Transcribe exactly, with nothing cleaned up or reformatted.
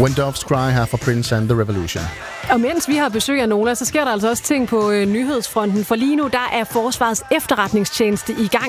When Doves Cry her fra Prince and the Revolution. Og mens vi har besøg af Nola, så sker der altså også ting på øh, nyhedsfronten. For lige nu, der er Forsvarets efterretningstjeneste i gang